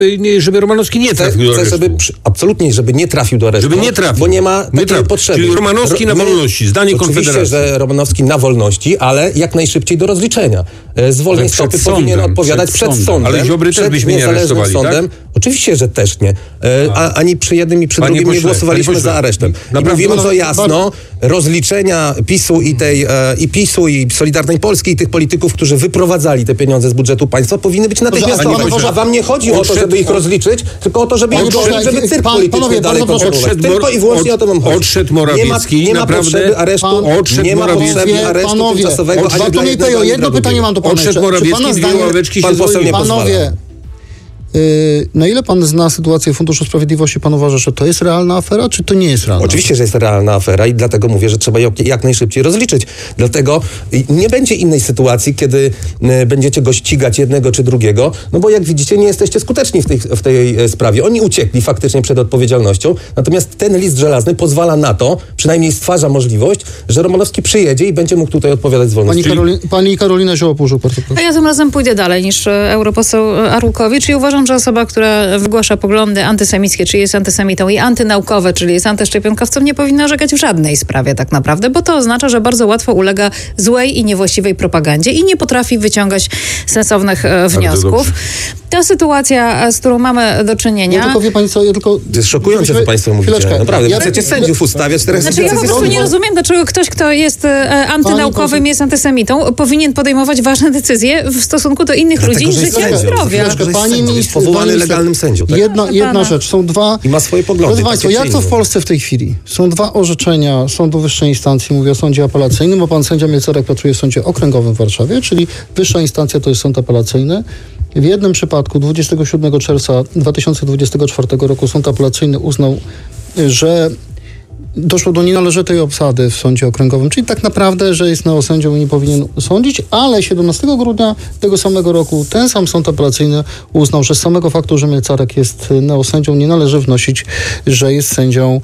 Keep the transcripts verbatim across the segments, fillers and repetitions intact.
żeby Romanowski nie trafił chcę, do aresztu. Żeby, absolutnie, żeby nie trafił do aresztu. Żeby nie trafił. Bo nie ma takiej nie potrzeby. Czyli Romanowski na wolności, zdanie Konfederacji. Oczywiście, że Romanowski na wolności, ale jak najszybciej do rozliczenia. Zwolnień stopy powinien odpowiadać przed, przed sądem. Ale Ziobry też byśmy nie aresztowali, sądem. Tak? Oczywiście, że też nie. A, ani przy jednym i przy panie drugim pośle, nie głosowaliśmy za aresztem. I mówimy to jasno, rozliczenia PiSu i tej i PiSu i Solidarnej Polski i tych polityków, którzy wyprowadzali te pieniądze z budżetu państwa, powinny być natychmiastowe. A wam nie chodzi o to, żeby ich rozliczyć, tylko o to, żeby ich rozliczyć, żeby cyrk polityczny dalej kontynuować. Tylko i wyłącznie o to wam chodzi. Odszedł Morawiecki, nie ma, nie ma potrzeby aresztu, odszedł nie ma potrzeby aresztu tymczasowego, ani dla jednego, ani jedno pytanie mam do pana. Odszedł Morawiecki, dwie ławeczki się zwolniły. Panowie, Yy, na ile pan zna sytuację Funduszu Sprawiedliwości, pan uważa, że to jest realna afera, czy to nie jest realna? Oczywiście, że jest realna afera i dlatego mówię, że trzeba ją jak najszybciej rozliczyć. Dlatego nie będzie innej sytuacji, kiedy y, będziecie go ścigać jednego czy drugiego, no bo jak widzicie, nie jesteście skuteczni w tej, w tej sprawie. Oni uciekli faktycznie przed odpowiedzialnością, natomiast ten list żelazny pozwala na to, przynajmniej stwarza możliwość, że Romanowski przyjedzie i będzie mógł tutaj odpowiadać z wolności. Pani, Karoli- pani Karolina Zioło-Półżuk, bardzo proszę. A ja tym razem pójdę dalej niż europoseł Arłukowicz i uważam, że osoba, która wygłasza poglądy antysemickie, czy jest antysemitą i antynaukowe, czyli jest antyszczepionkowcą, nie powinna orzekać w żadnej sprawie tak naprawdę, bo to oznacza, że bardzo łatwo ulega złej i niewłaściwej propagandzie i nie potrafi wyciągać sensownych e, wniosków. Ta sytuacja, z którą mamy do czynienia... Ja tylko wie pani co, ja tylko... To jest szokujące, co państwo mówicie. Chwileczkę. Naprawdę, Ja- chcecie sędziów ustawiać teraz... Znaczy ja po prostu nie rozumiem, dlaczego ktoś, kto jest e, antynaukowym, jest antysemitą, powinien podejmować ważne decyzje w stosunku do innych Dlatego, ludzi że jest życia i sędzią. zdrowia. Dlatego, że jest Pani sędzią, jest minister, powołany pani legalnym sędzią. Tak? Jedna, Pana. jedna rzecz, są dwa... I ma swoje poglądy. Drodzy Państwo, takie jak czy to w inne. Polsce w tej chwili? Są dwa orzeczenia Sądu Wyższej Instancji, mówię o Sądzie Apelacyjnym, bo pan sędzia Mielcarek pracuje w Sądzie Okręgowym w Warszawie, czyli wyższa instancja to jest Sąd Apelacyjny. W jednym przypadku dwudziestego siódmego czerwca dwa tysiące dwudziestego czwartego roku Sąd Apelacyjny uznał, że doszło do nienależytej obsady w Sądzie Okręgowym, czyli tak naprawdę, że jest neosędzią i nie powinien sądzić, ale siedemnastego grudnia tego samego roku ten sam Sąd Apelacyjny uznał, że z samego faktu, że Mielcarek jest neosędzią, nie należy wnosić, że jest sędzią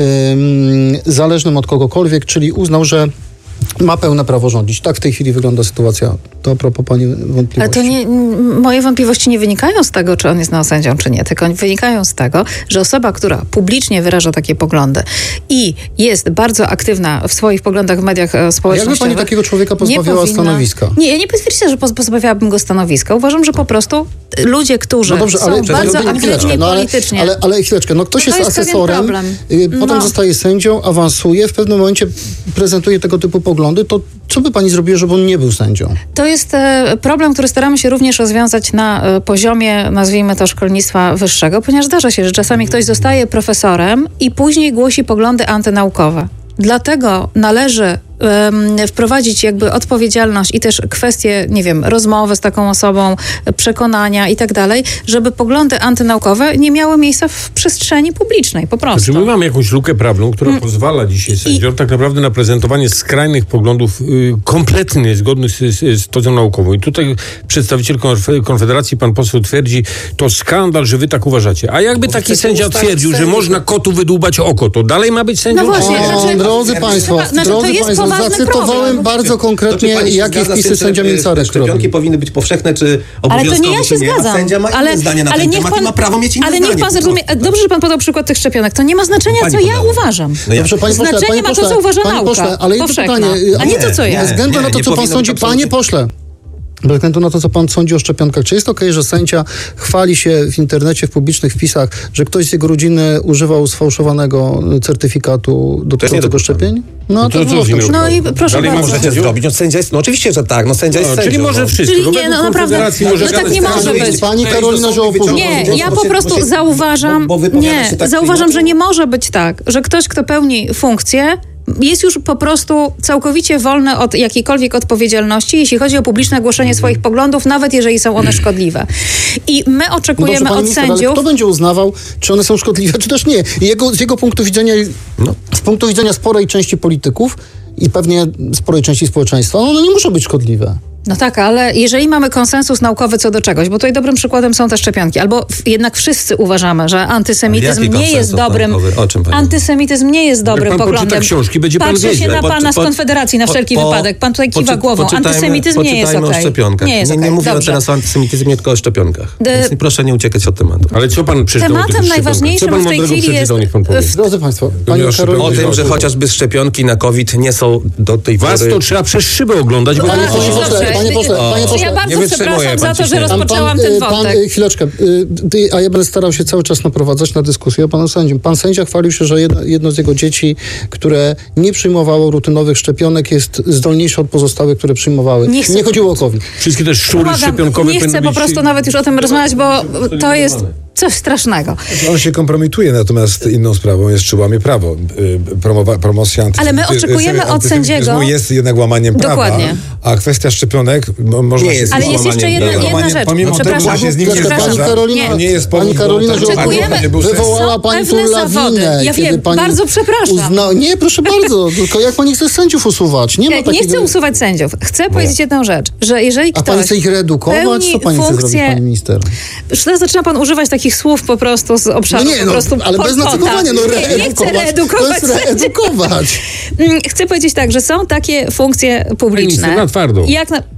ym, zależnym od kogokolwiek, czyli uznał, że ma pełne prawo rządzić. Tak w tej chwili wygląda sytuacja. To a propos pani wątpliwości. Ale to nie, m, moje wątpliwości nie wynikają z tego, czy on jest neosędzią, czy nie, tylko wynikają z tego, że osoba, która publicznie wyraża takie poglądy i jest bardzo aktywna w swoich poglądach w mediach e, A społecznościowych... jakby pani takiego człowieka pozbawiała powinna... stanowiska? Nie, ja nie potwierdzam, że poz- pozbawiałabym go stanowiska. Uważam, że po prostu ludzie, którzy No dobrze, ale są bardzo ale- aktywni no ale, politycznie... ale, ale chwileczkę, no ktoś No to jest, jest pewien asesorem, problem. y, potem No. zostaje sędzią, awansuje, w pewnym momencie prezentuje tego typu poglądy, to co by pani zrobiła, żeby on nie był sędzią? To jest e, problem, który staramy się również rozwiązać na e, poziomie, nazwijmy to, szkolnictwa wyższego, ponieważ zdarza się, że czasami ktoś zostaje profesorem i później głosi poglądy antynaukowe. Dlatego należy um, wprowadzić jakby odpowiedzialność i też kwestie, nie wiem, rozmowy z taką osobą, przekonania i tak dalej, żeby poglądy antynaukowe nie miały miejsca w przestrzeni publicznej, po prostu. Znaczy my mamy jakąś lukę prawną, która mm. pozwala dzisiaj sędziom tak naprawdę na prezentowanie skrajnych poglądów y, kompletnie niezgodnych z, z, z tezą naukową. I tutaj przedstawiciel konf- Konfederacji, pan poseł twierdzi, to skandal, że wy tak uważacie. A jakby Bo taki chcecie sędzia ustawić twierdził, że sędziów. można kotu wydłubać oko, to dalej ma być sędzią? No właśnie, O, znaczy- drodzy Państwo, Znaczy, to drodzy jest Państwo, poważny zacytowałem problem. bardzo konkretnie, To czy pani się jakie zgadza z wpisy tym, że, sędzia y, Mielcarek szczepionki robi? powinny być powszechne czy Ale obowiązkowe? to nie ja się czy nie? zgadzam. A sędzia ma inne ale, zdanie na ale ten niech temat pan, i ma prawo mieć inne ale zdanie. niech pan po zrozumie, prostu, dobrze, że pan podał przykład tych szczepionek. To nie ma znaczenia, Pani co ja podała. uważam. No ja- Dobrze, panie pośle, Znaczenie panie ma to, pośle, co uważa panie nauka. pośle, ale jedno Powszechna. pytanie, A nie to, co nie, ja. Bez względu nie, na to, nie co pan powinno sądzi, być panie absolutnie. pośle, bez względu na to, co pan sądzi o szczepionkach, czy jest okej, że sędzia chwali się w internecie, w publicznych wpisach, że ktoś z jego rodziny używał sfałszowanego certyfikatu dotyczącego szczepień? No to co było z nim w tym No i proszę Dalej bardzo. Możecie zrobić. No, sędzia jest, no oczywiście, że tak. No sędzia jest No, sędzią. czyli może no. wszystko. Czyli No, nie, według no naprawdę. Konfederacji No może tak gadać nie teraz, może że- być. Pani Karolina Zioło-Półżuk. Nie, ja Bo- po bo- prostu bo się- zauważam, bo- bo wypowiada nie, się tak zauważam, inaczej. że nie może być tak, że ktoś, kto pełni funkcję, jest już po prostu całkowicie wolny od jakiejkolwiek odpowiedzialności, jeśli chodzi o publiczne głoszenie swoich poglądów, nawet jeżeli są one szkodliwe. I my No oczekujemy dobrze, pani od minister, ale sędziów... kto będzie uznawał, czy one są szkodliwe, czy też nie? Jego, z jego punktu widzenia, No. z punktu widzenia sporej części polityków i pewnie sporej części społeczeństwa, one nie muszą być szkodliwe. No tak, ale jeżeli mamy konsensus naukowy co do czegoś, bo tutaj dobrym przykładem są te szczepionki, albo w, jednak wszyscy uważamy, że antysemityzm Jaki nie jest konsensus dobrym... naukowy? O czym pani mówi? Antysemityzm nie jest dobrym pan poglądem. poczyta książki, będzie pan Patrzę się wiedział. na Po- pana z po- Konfederacji na po- wszelki po- wypadek. Pan tutaj kiwa poczy- głową. poczytajmy- Antysemityzm nie jest poczytajmy okej. o szczepionkach. Nie jest nie, okej. nie mówię Dobrze. teraz o antysemityzmie, tylko o szczepionkach. De- Więc proszę nie uciekać od tematu. Ale co pan przeczytał o tych Tematem szczepionkach? najważniejszym Co pan w tej mądrego chwili przeczytał, jest- niech pan powie. w- Drodzy Państwo, nie Pani o O Karolina... tym, że chociażby szczepionki na COVID nie są do tej Was pory... to trzeba przez szybę oglądać, bo Ale- nie Panie chodzi- pośle, panie pośle, panie Czy pośle. ja bardzo nie wytrzymuję, przepraszam pan za to, że ciśnie. Pan- rozpoczęłam pan, ten y, pan, wątek. y, chwileczkę, y, ty- a ja będę starał się cały czas naprowadzać na dyskusję o panu sędziom. Pan sędzia chwalił się, że jedno, jedno z jego dzieci, które nie przyjmowało rutynowych szczepionek, jest zdolniejsze od pozostałych, które przyjmowały. Nie Nie, chcę- chodziło o COVID. Wszystkie te szczury Błagam, szczepionkowe nie chcę powinny po być- prostu nawet już o tym rozmawiać, bo to jest coś strasznego. On się kompromituje, natomiast inną sprawą jest, czy łamie prawo. Y, Promowa, promocja anty- Ale my anty- oczekujemy od antysemityzmu sędziego- jest jednak łamaniem Dokładnie. prawa, a kwestia szczepionek mo, można... Nie jest Ale jest jeszcze jedna, Łamanie jedna prawa. rzecz. Pomimo tego, Przepraszam, że się z nim nie Dlaczego przepraszam. pani Karolina, Nie. To nie jest pani powód do Karolina, tego, że żeby Oczekujemy- nie był sędzią. wywołała Są pani tu pewne zawody. lawinę. Ja kiedy wiem, pani bardzo przepraszam. Uzna... Nie, proszę bardzo, tylko jak pani chce sędziów usuwać? Nie ma Nie, takiego... nie chcę usuwać sędziów. Chcę powiedzieć jedną rzecz, że jeżeli A ktoś pani chce ich reedukować? pełni Co pani chce zrobić, funkcję- pani minister? Już teraz zaczyna pan używać takich słów po prostu z obszaru No nie, po no, prostu ale bez Pol Pota. nacechowania, no Nie, nie chcę reedukować To jest sędziów. reedukować. Mm, Chcę powiedzieć tak, że są takie funkcje publiczne. minister, na twardo. Jak na...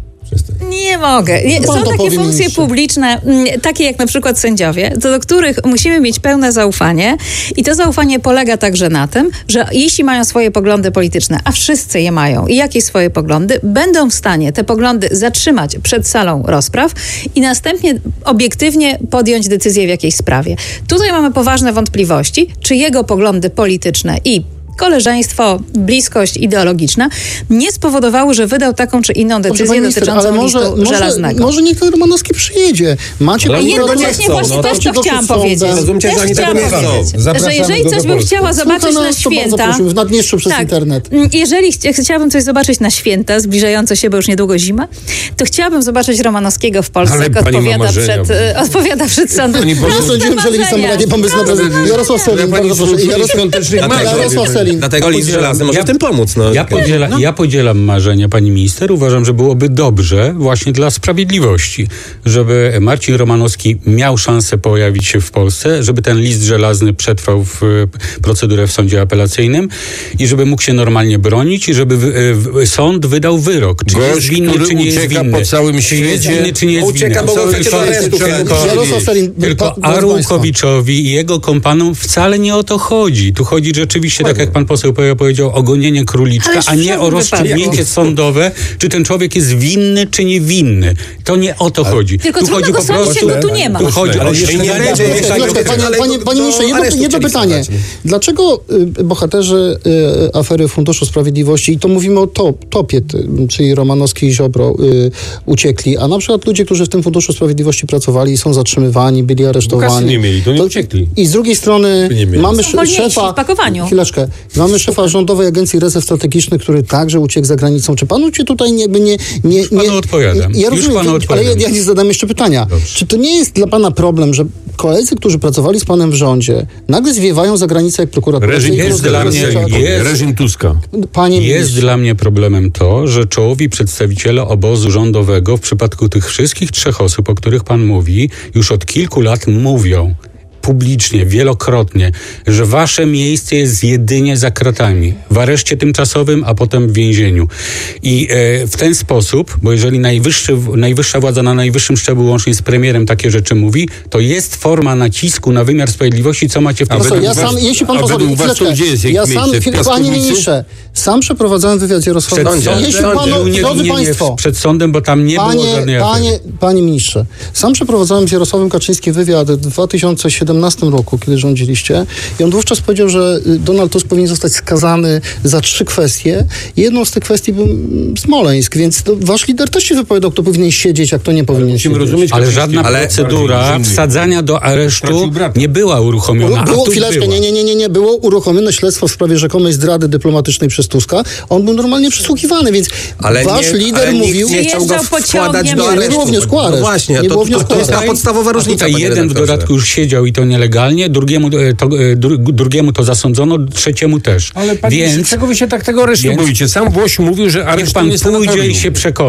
Nie mogę. Nie, No pan są to takie powie, funkcje ministrze. publiczne, mm, takie jak na przykład sędziowie, co do których musimy mieć pełne zaufanie i to zaufanie polega także na tym, że jeśli mają swoje poglądy polityczne, a wszyscy je mają i jakieś swoje poglądy, będą w stanie te poglądy zatrzymać przed salą rozpraw i następnie obiektywnie podjąć decyzję w jakiejś sprawie. Tutaj mamy poważne wątpliwości, czy jego poglądy polityczne i koleżeństwo, bliskość ideologiczna nie spowodowały, że wydał taką czy inną Proszę, decyzję pani minister, dotyczącą ale może, listu może, żelaznego. może niech ten Romanowski przyjedzie. Macie Ale pan Jednocześnie chcą, właśnie no, też dajcie to go chciałam przed sądem. powiedzieć. Rozumiecie, że Też oni tego chciałam nie chcą. powiedzieć, że Zapraszamy jeżeli go coś do bym Polski. chciała zobaczyć Słucha na nas, to bardzo święta... prosimy, w Naddniestrzu przez Tak. internet. Mm, Jeżeli chci- chciałabym coś zobaczyć na święta, zbliżające się, bo już niedługo zima, to chciałabym zobaczyć Romanowskiego w Polsce, Ale jak pani ma odpowiada marzenia. przed, y, odpowiada przed sądem. Pani poseł- Nie Proste sądziłem, że Lewicam marzenia. radzie pomysł na prezydent. Jarosław Selin, Ja pani bardzo proszę. słuchaj Jarosław, świątecznych Dlatego- marzeń. Jarosław Selin. Dlatego list żelazny może ja- w tym pomóc. No. Ja, podziela, ja podzielam marzenia pani minister. Uważam, że byłoby dobrze właśnie dla sprawiedliwości, żeby Marcin Romanowski miał szansę pojawić się w Polsce, żeby ten list żelazny przetrwał w e, procedurę w sądzie apelacyjnym i żeby mógł się normalnie bronić i żeby w, e, w, sąd wydał wyrok. Czy jest Gość, winny, który czy nie jest ucieka winny. po całym Czy jest świecie. winny, czy nie jest Ucieka, winny. bo To- efekcie to- aresztu tylko- tylko- Jarosław Selin, Tylko pa- drodzy państwo. Arłukowiczowi i jego kompanom wcale nie o to chodzi. Tu chodzi rzeczywiście, tak jak pan poseł powiedział, o gonienie króliczka, Ależ w a nie o żadnym rozstrzygnięcie wypadku. sądowe, czy ten człowiek jest winny, czy niewinny. To nie o to chodzi. Tylko tu trudno chodzi go po sądzić, prostu. jak go tu nie ma. Tu chodzi Ale o jeszcze nie nie będzie- będzie- jeszcze- Chwileczkę, panie, ale panie, do- panie do ministrze, jedno, aresztu jedno chcieli pytanie. wsadzać. Dlaczego y, bohaterzy y, afery Funduszu Sprawiedliwości, i to mówimy o top, topie, ty, czyli Romanowski i Ziobro, y, uciekli, a na przykład ludzie, którzy w tym Funduszu Sprawiedliwości pracowali i są zatrzymywani, byli aresztowani. Kasy nie mieli, to nie uciekli. I z drugiej strony Nie mieli. mamy Są sz- wolniejsi szefa... w pakowaniu. Chwileczkę. Mamy szefa Rządowej Agencji Rezerw Strategicznych, który także uciekł za granicą. Czy panu się tutaj nie... nie, nie, nie panu odpowiadam. Ja Już rozumiem, panu to- ale ja, odpowiadam. ja zadam jeszcze pytania. Czy to nie jest dla pana problem, że koledzy, którzy pracowali z panem w rządzie, nagle zwiewają za granicę jak prokuratura? Reżim Czyli jest rozumiem, dla mnie- że trzeba- jest- Reżim Tuska. Panie Jest ministrze, dla mnie problemem to, że czołowi przedstawiciele obozu rządowego w przypadku tych wszystkich trzech osób, o których pan mówi, już od kilku lat mówią publicznie, wielokrotnie, że wasze miejsce jest jedynie za kratami, w areszcie tymczasowym, a potem w więzieniu. I e, w ten sposób, bo jeżeli najwyższy, najwyższa władza na najwyższym szczeblu łącznie z premierem takie rzeczy mówi, to jest forma nacisku na wymiar sprawiedliwości, co macie w A No tym co, według ja was- sam, jeśli pan a pozwoli, według was to chwileczkę. gdzie jest ich ja sam, miejsce? W chwilę- panie piaskownicy? ministrze, sam przeprowadzałem wywiad z Jarosławem. Przed sądem. Jeśli Przed panu, sądem. nie, drodzy nie, nie, państwo, przed sądem, bo tam nie było Panie, żadnej panie, afery. panie ministrze, sam przeprowadzałem z Jarosławem Kaczyńskim wywiad w dwa tysiące siedemnastym roku, kiedy rządziliście, i on wówczas powiedział, że y, Donald Tusk powinien zostać skazany za trzy kwestie. Jedną z tych kwestii był mm, Smoleńsk, więc to wasz lider też się wypowiadał, kto powinien siedzieć, a kto nie powinien Musimy siedzieć. rozumieć, Ale Kaczyński żadna Ale- procedura bardziej wsadzania do aresztu Stracił brata. nie była uruchomiona. Było, a tu chwileczkę, była. nie, nie, nie, nie, nie, było uruchomione śledztwo w sprawie rzekomej zdrady dyplomatycznej przez Tuska. On był normalnie przesłuchiwany, więc Ale wasz nie, lider ale nikt mówił... nie chciał go Przyjeżdżał wkładać pociągiem. do Nie, aresztu. nie było wniosku o areszt. No właśnie, Nie to, było to, wniosku to o jest ta areszt. podstawowa A różnica, tutaj panie jeden w redaktorze. dodatku już siedział i to nielegalnie, drugiemu to, to, dru, drugiemu to zasądzono, trzeciemu też. Ale panie, Więc czego wy się tak tego aresztu więc- boicie? Sam Włoś mówił, że niech areszt pan nie pójdzie stanowił. i się przekona.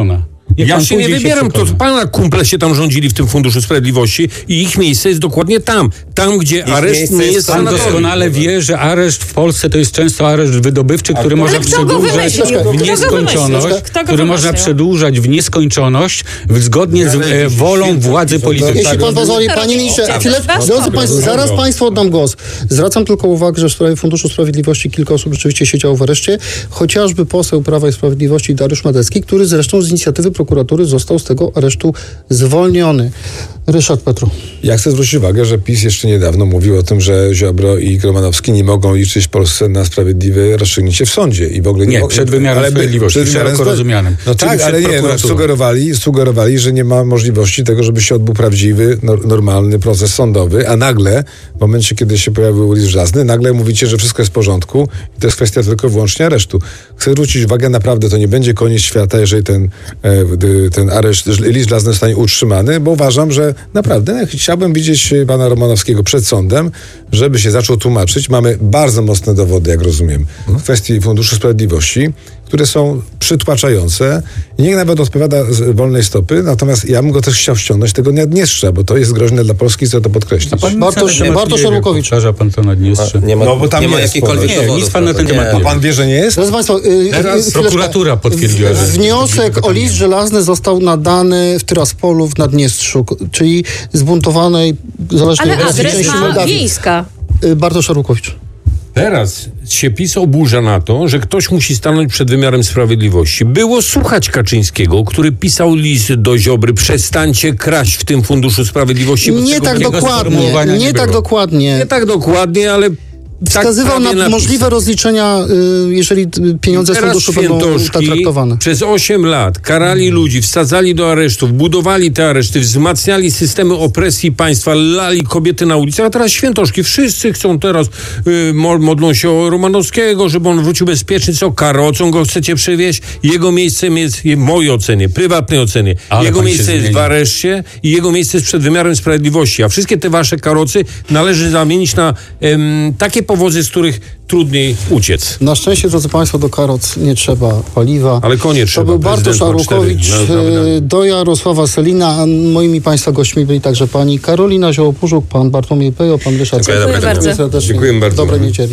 Niech Ja pan się nie później wybieram, to przekona. pana kumple się tam rządzili w tym Funduszu Sprawiedliwości i ich miejsce jest dokładnie tam. Tam, gdzie areszt miejsce nie jest jest tam Pan sanatorium. doskonale wie, że areszt w Polsce to jest często areszt wydobywczy, który można Ale kto go przedłużać wymyślił? Kto go w nieskończoność, wymyślił? Kto go który można wymyślił? przedłużać w nieskończoność w- zgodnie z e, wolą władzy politycznej. Jeśli pan pozwoli, To panie robicie. ministrze, chwilę, Bez drodzy problemu. państwo, zaraz państwu oddam głos. Zwracam tylko uwagę, że w sprawie Funduszu Sprawiedliwości kilka osób rzeczywiście siedziało w areszcie, chociażby poseł Prawa i Sprawiedliwości Dariusz Madecki, który zresztą z inicjatywy prokuratury został z tego aresztu zwolniony. Ryszard Petru. Ja chcę zwrócić uwagę, że PiS jeszcze niedawno mówił o tym, że Ziobro i Romanowski nie mogą liczyć w Polsce na sprawiedliwe rozstrzygnięcie w sądzie i w ogóle nie, Nie, mo- przed wymiarem ale by- sprawiedliwości, przed wymiarem szeroko spra- rozumianym. No Czyli tak, przed ale nie, no, prokuraturą. sugerowali, sugerowali, że nie ma możliwości tego, żeby się odbył prawdziwy, no, normalny proces sądowy, a nagle, w momencie, kiedy się pojawił list żelazny, nagle mówicie, że wszystko jest w porządku i to jest kwestia tylko i wyłącznie aresztu. Chcę zwrócić uwagę, naprawdę to nie będzie koniec świata, jeżeli ten, e, d- ten areszt, list żelazny zostanie utrzymany, bo uważam, że naprawdę chciałbym widzieć pana Romanowskiego przed sądem, żeby się zaczął tłumaczyć. Mamy bardzo mocne dowody, jak rozumiem, w kwestii Funduszu Sprawiedliwości, które są przytłaczające i niech nawet odpowiada z wolnej stopy, natomiast ja bym go też chciał ściągnąć tego Naddniestrza, bo to jest groźne dla Polski, chcę to podkreślić. Bartosz- na ten Bartosz temat nie wie, Orłukowicz. Powtarza pan to Naddniestrze. Nie ma, No, bo tam nie ma jest jakichkolwiek ponoć. Nie, dowodów. nic pan na ten nie. temat A nie pan wie, że nie jest? Drodzy państwo, y, Teraz y, prokuratura chwileczkę. potwierdziła, że- Wniosek o list żelazny został nadany w Tyraspolu w Naddniestrzu, k- czyli zbuntowanej, zależnie Ale od Rosji, adres części ma Mołdawii. wiejska. Y, Bartosz Orłukowicz. Teraz się PiS oburza na to, że ktoś musi stanąć przed wymiarem sprawiedliwości. Było słuchać Kaczyńskiego, który pisał list do Ziobry: przestańcie kraść w tym Funduszu Sprawiedliwości. bo Nie tego tak takiego dokładnie, sformułowania nie, nie tak było. dokładnie. Nie tak dokładnie, ale tak Wskazywał prawie na napis. możliwe rozliczenia, y, jeżeli y, pieniądze z Teraz funduszu będą tak świętoszki traktowane. przez osiem lat karali ludzi, wsadzali do aresztów, budowali te areszty, wzmacniali systemy opresji państwa, lali kobiety na ulicach, a teraz świętoszki. Wszyscy chcą teraz, y, mo- modlą się o Romanowskiego, żeby on wrócił bezpiecznie. Co, karocą go chcecie przywieźć? Jego miejscem jest, w mojej ocenie, prywatnej ocenie, Ale jego pan się miejsce jest w zmieni. areszcie i jego miejsce jest przed wymiarem sprawiedliwości. A wszystkie te wasze karocy należy zamienić na em, takie powozy, z których trudniej uciec. Na szczęście, drodzy Państwo, do karoc nie trzeba paliwa. Ale konie trzeba. To był Bartosz Prezydent ma cztery. Arłukowicz, No, dobra, e, do Jarosława Selina, a moimi Państwa gośćmi byli także pani Karolina Ziołopurzuk, pan Bartłomiej Pejo, pan Ryszard Dziękuję Petru. bardzo. Dziękuję serdecznie. Dziękuję bardzo. Dobrej niedzieli.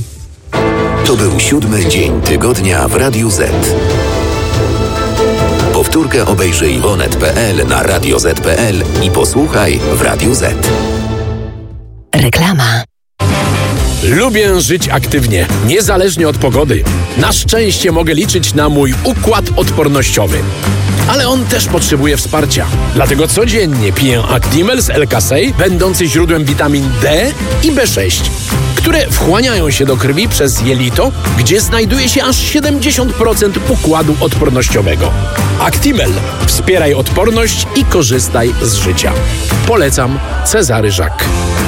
To był siódmy dzień tygodnia w Radiu Z. Powtórkę obejrzyj w onet kropka pe el, na radio zet kropka pe el i posłuchaj w Radiu Z. Reklama. Lubię żyć aktywnie, niezależnie od pogody. Na szczęście mogę liczyć na mój układ odpornościowy. Ale on też potrzebuje wsparcia. Dlatego codziennie piję Actimel z L-Kasei, będący źródłem witamin D i B sześć, które wchłaniają się do krwi przez jelito, gdzie znajduje się aż siedemdziesiąt procent układu odpornościowego. Actimel. Wspieraj odporność i korzystaj z życia. Polecam. Cezary Żak.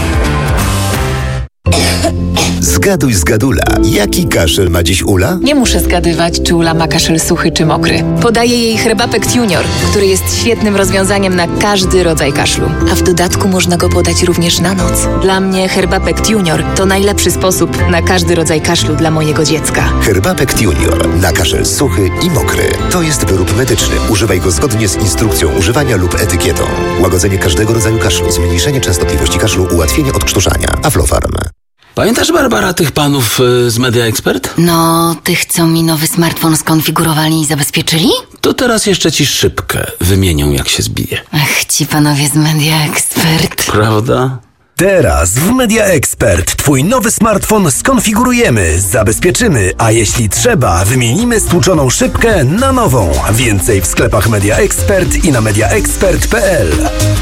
Zgaduj z Gadula, jaki kaszel ma dziś Ula? Nie muszę zgadywać, czy Ula ma kaszel suchy czy mokry. Podaję jej Herbapekt Junior, który jest świetnym rozwiązaniem na każdy rodzaj kaszlu. A w dodatku można go podać również na noc. Dla mnie Herbapekt Junior to najlepszy sposób na każdy rodzaj kaszlu dla mojego dziecka. Herbapekt Junior na kaszel suchy i mokry. To jest wyrób medyczny. Używaj go zgodnie z instrukcją używania lub etykietą. Łagodzenie każdego rodzaju kaszlu, zmniejszenie częstotliwości kaszlu, ułatwienie odkrztuszania. Aflofarm. Pamiętasz, Barbara, tych panów y, z Media Expert? No, tych, co mi nowy smartfon skonfigurowali i zabezpieczyli? To teraz jeszcze ci szybkę wymienią, jak się zbije. Ach, ci panowie z Media Expert. Prawda? Teraz w Media Expert twój nowy smartfon skonfigurujemy, zabezpieczymy, a jeśli trzeba, wymienimy stłuczoną szybkę na nową. Więcej w sklepach Media Expert i na media expert kropka pe el.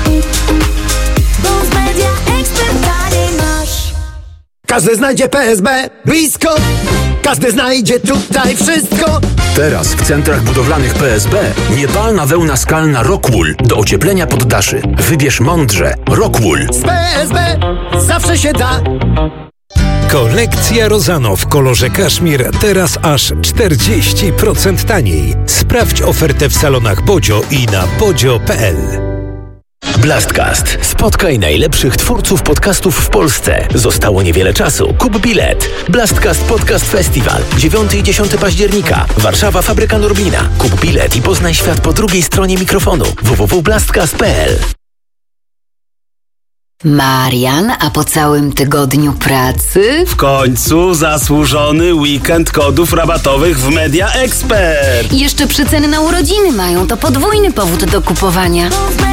Każdy znajdzie P S B blisko, każdy znajdzie tutaj wszystko. Teraz w centrach budowlanych P S B niepalna wełna skalna Rockwool do ocieplenia poddaszy. Wybierz mądrze. Rockwool. Z P S B zawsze się da. Kolekcja Rozano w kolorze kaszmir teraz aż czterdzieści procent taniej. Sprawdź ofertę w salonach Bodzio i na bodzio kropka pe el. Blastcast. Spotkaj najlepszych twórców podcastów w Polsce. Zostało niewiele czasu. Kup bilet. Blastcast Podcast Festival. dziewiątego i dziesiątego października. Warszawa, Fabryka Lurbina. Kup bilet i poznaj świat po drugiej stronie mikrofonu. w w w kropka blastcast kropka p l. Marian, a po całym tygodniu pracy? W końcu zasłużony weekend kodów rabatowych w Media Expert. I jeszcze przeceny na urodziny mają, to podwójny powód do kupowania.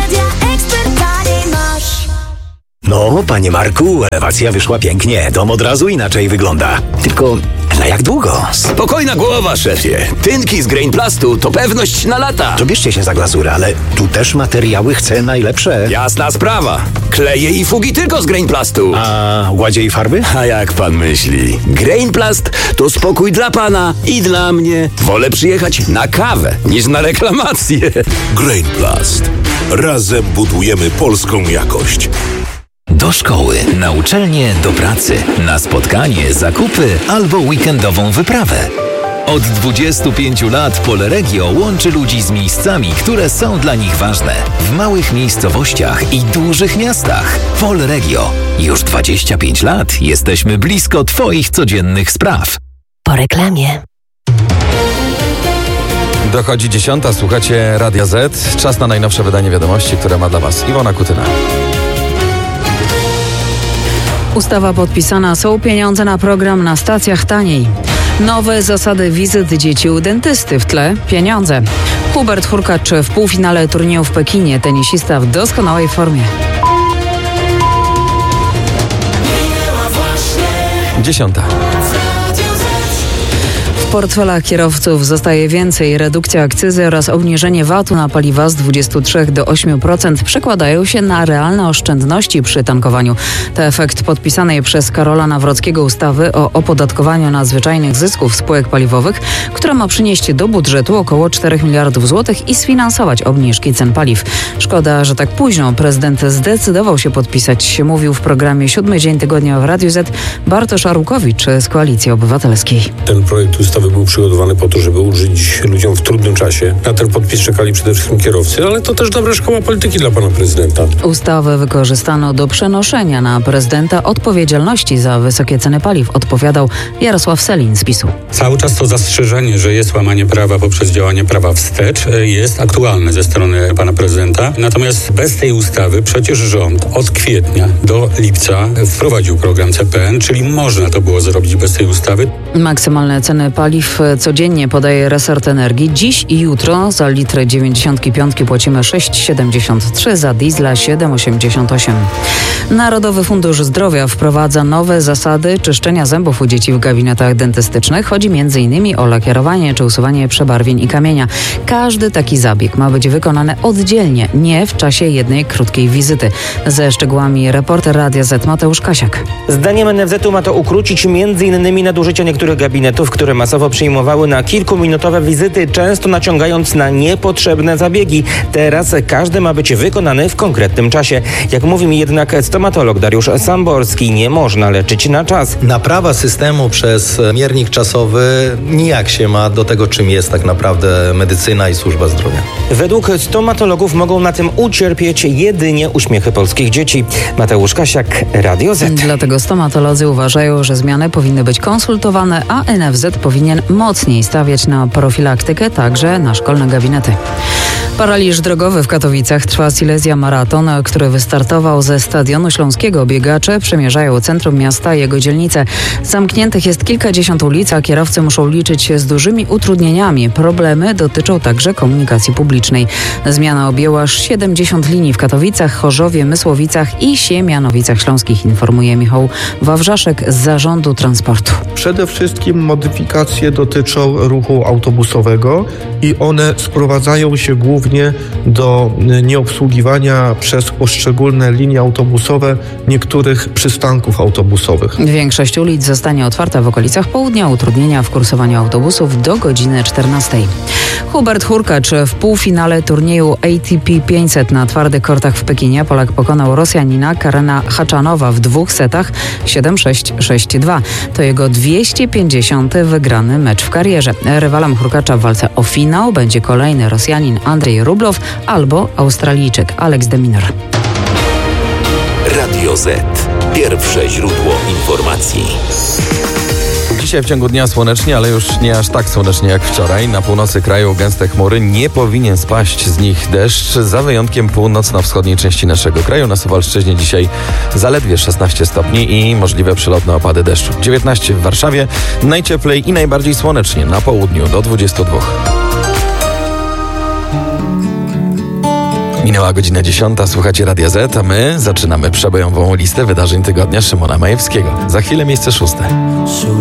No, panie Marku, elewacja wyszła pięknie. Dom od razu inaczej wygląda. Tylko na jak długo? Spokojna głowa, szefie. Tynki z Grainplastu to pewność na lata. To bierzcie się za glazurę, ale tu też materiały chcę najlepsze. Jasna sprawa. Kleje i fugi tylko z Grainplastu. A ładzie i farby? A jak pan myśli? Grainplast to spokój dla pana i dla mnie. Wolę przyjechać na kawę niż na reklamację. Grainplast. Razem budujemy polską jakość. Do szkoły, na uczelnię, do pracy, na spotkanie, zakupy albo weekendową wyprawę. Od dwudziestu pięciu lat Polregio łączy ludzi z miejscami, które są dla nich ważne. W małych miejscowościach i dużych miastach. Polregio. Już dwadzieścia pięć lat jesteśmy blisko twoich codziennych spraw. Po reklamie. Dochodzi dziesiąta, słuchacie Radia Z. Czas na najnowsze wydanie wiadomości, które ma dla was Iwona Kutyna. Ustawa podpisana, są pieniądze na program na stacjach taniej. Nowe zasady wizyt dzieci u dentysty, w tle pieniądze. Hubert Hurkacz w półfinale turnieju w Pekinie, tenisista w doskonałej formie. Dziesiąta. W portfelach kierowców zostaje więcej. Redukcja akcyzy oraz obniżenie vatu na paliwa z dwudziestu trzech do ośmiu procent przekładają się na realne oszczędności przy tankowaniu. To efekt podpisanej przez Karola Nawrockiego ustawy o opodatkowaniu nadzwyczajnych zysków spółek paliwowych, która ma przynieść do budżetu około czterech miliardów złotych i sfinansować obniżki cen paliw. Szkoda, że tak późno prezydent zdecydował się podpisać, mówił w programie Siódmy Dzień Tygodnia w Radiu Z Bartosz Arłukowicz z Koalicji Obywatelskiej. Ten projekt ustawy był przygotowany po to, żeby ulżyć ludziom w trudnym czasie. Na ten podpis czekali przede wszystkim kierowcy, ale to też dobra szkoła polityki dla pana prezydenta. Ustawę wykorzystano do przenoszenia na prezydenta odpowiedzialności za wysokie ceny paliw, odpowiadał Jarosław Sellin z PiSu. Cały czas to zastrzeżenie, że jest łamanie prawa poprzez działanie prawa wstecz, jest aktualne ze strony pana prezydenta. Natomiast bez tej ustawy przecież rząd od kwietnia do lipca wprowadził program C P N, czyli można to było zrobić bez tej ustawy. Maksymalne ceny paliw codziennie podaje resort energii. Dziś i jutro za litr dziewięćdziesiątki piątki płacimy sześć siedemdziesiąt trzy, za diesla siedem osiemdziesiąt osiem. Narodowy Fundusz Zdrowia wprowadza nowe zasady czyszczenia zębów u dzieci w gabinetach dentystycznych. Chodzi między innymi o lakierowanie czy usuwanie przebarwień i kamienia. Każdy taki zabieg ma być wykonany oddzielnie, nie w czasie jednej krótkiej wizyty. Ze szczegółami reporter Radia Z Mateusz Kasiak. Zdaniem N F Z-u ma to ukrócić między innymi nadużycia niektórych gabinetów, które masowo przyjmowały na kilkuminutowe wizyty, często naciągając na niepotrzebne zabiegi. Teraz każdy ma być wykonany w konkretnym czasie. Jak mówi mi jednak stomatolog Dariusz Samborski, nie można leczyć na czas. Naprawa systemu przez miernik czasowy nijak się ma do tego, czym jest tak naprawdę medycyna i służba zdrowia. Według stomatologów mogą na tym ucierpieć jedynie uśmiechy polskich dzieci. Mateusz Kasiak, Radio Z. Dlatego stomatolodzy uważają, że zmiany powinny być konsultowane, a N F Z powinien mocniej stawiać na profilaktykę, także na szkolne gabinety. Paraliż drogowy w Katowicach. Trwa Silesia Maraton, który wystartował ze Stadionu Śląskiego. Biegacze przemierzają centrum miasta i jego dzielnice. Zamkniętych jest kilkadziesiąt ulic, a kierowcy muszą liczyć się z dużymi utrudnieniami. Problemy dotyczą także komunikacji publicznej. Zmiana objęła aż siedemdziesiąt linii w Katowicach, Chorzowie, Mysłowicach i Siemianowicach Śląskich, informuje Michał Wawrzaszek z Zarządu Transportu. Przede wszystkim modyfikacje dotyczą ruchu autobusowego i one sprowadzają się głównie do nieobsługiwania przez poszczególne linie autobusowe niektórych przystanków autobusowych. Większość ulic zostanie otwarta w okolicach południa, utrudnienia w kursowaniu autobusów do godziny czternastej. Hubert Hurkacz w półfinale turnieju A T P pięćset na twardych kortach w Pekinie. Polak pokonał Rosjanina Karena Haczanowa w dwóch setach siedem sześć, sześć dwa. To jego dwieście pięćdziesiąty wygrany wygrany mecz w karierze. Rywalem Hurkacza w walce o finał będzie kolejny Rosjanin Andrzej Rublow albo Australijczyk Alex de Minaur. Radio Z. Pierwsze źródło informacji. Dzisiaj w ciągu dnia słonecznie, ale już nie aż tak słonecznie jak wczoraj. Na północy kraju gęste chmury, nie powinien spaść z nich deszcz, za wyjątkiem północno-wschodniej części naszego kraju. Na Suwalszczyźnie dzisiaj zaledwie szesnaście stopni i możliwe przelotne opady deszczu. dziewiętnaście w Warszawie, najcieplej i najbardziej słonecznie na południu do dwudziestu dwóch. Minęła godzina dziesiąta, słuchacie Radia Z, a my zaczynamy przebojową listę wydarzeń tygodnia Szymona Majewskiego. Za chwilę miejsce szóste.